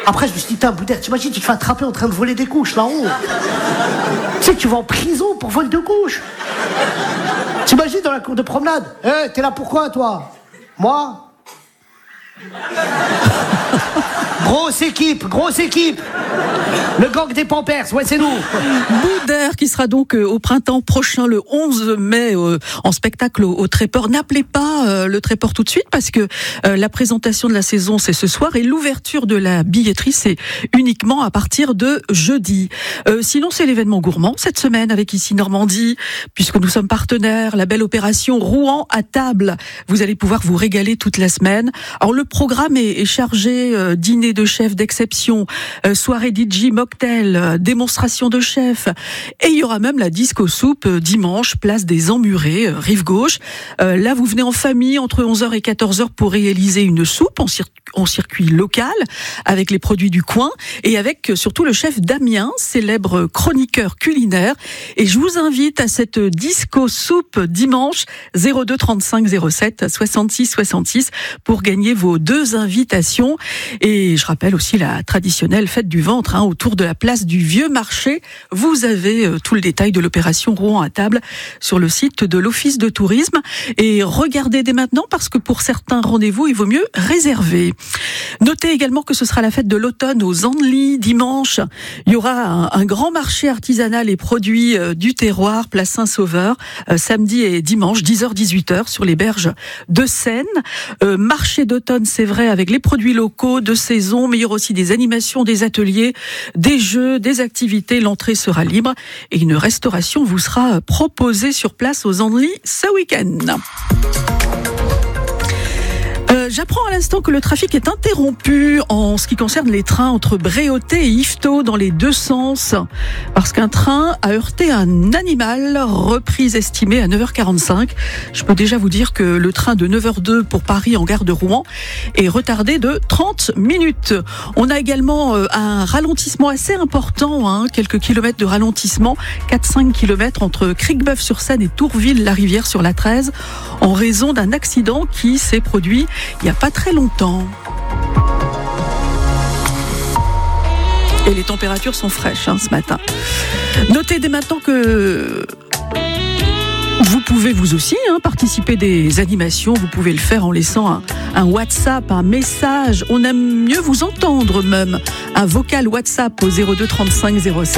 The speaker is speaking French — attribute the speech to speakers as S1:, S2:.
S1: Après, je me suis dit, Boudère, t'imagines, tu te fais attraper en train de voler des couches là-haut. Tu sais que tu vas en prison pour vol de couches. T'imagines dans la cour de promenade. T'es là pourquoi, toi? Moi? Grosse équipe. Le gang des Pampers, ouais, c'est nous.
S2: Boudère qui sera donc au printemps prochain, le 11 mai, en spectacle au Tréport. N'appelez pas le Tréport tout de suite parce que la présentation de la saison, c'est ce soir et l'ouverture de la billetterie, c'est uniquement à partir de jeudi. Sinon, c'est l'événement gourmand cette semaine avec Ici Normandie, puisque nous sommes partenaires, la belle opération Rouen à table. Vous allez pouvoir vous régaler toute la semaine. Alors, le programme est chargé, dîner de chef d'exception, soirée DJ, mocktail, démonstration de chef, et il y aura même la disco soupe dimanche, place des Emmurés, rive gauche. Là, vous venez en famille entre 11h et 14h pour réaliser une soupe en circuit local, avec les produits du coin, et avec surtout le chef Damien, célèbre chroniqueur culinaire. Et je vous invite à cette disco soupe dimanche, 02 35 07 66 66, pour gagner vos 2 invitations. Et je rappelle aussi la traditionnelle fête du ventre, autour de la place du Vieux Marché. Vous avez tout le détail de l'opération Rouen à table sur le site de l'Office de tourisme. Et regardez dès maintenant, parce que pour certains rendez-vous, il vaut mieux réserver. Notez également que ce sera la fête de l'automne aux Andelys dimanche. Il y aura un grand marché artisanal et produits du terroir, place Saint-Sauveur, samedi et dimanche, 10h-18h, sur les berges de Seine. Marché d'automne, c'est vrai, avec les produits locaux de saison, mais il y aura aussi des animations, des ateliers, des jeux, des activités. L'entrée sera libre et une restauration vous sera proposée sur place aux Andelys ce week-end. J'apprends à l'instant que le trafic est interrompu en ce qui concerne les trains entre Bréauté et Yvetot dans les 2 sens, parce qu'un train a heurté un animal, reprise estimée à 9h45. Je peux déjà vous dire que le train de 9h02 pour Paris en gare de Rouen est retardé de 30 minutes. On a également un ralentissement assez important, quelques kilomètres de ralentissement, 4-5 kilomètres entre Cricbeuf-sur-Seine et Tourville-la-Rivière sur la 13, en raison d'un accident qui s'est produit il n'y a pas très longtemps. Et les températures sont fraîches ce matin. Notez dès maintenant que vous pouvez vous aussi participer des animations. Vous pouvez le faire en laissant un WhatsApp, un message. On aime mieux vous entendre même. Un vocal WhatsApp au 02 35 07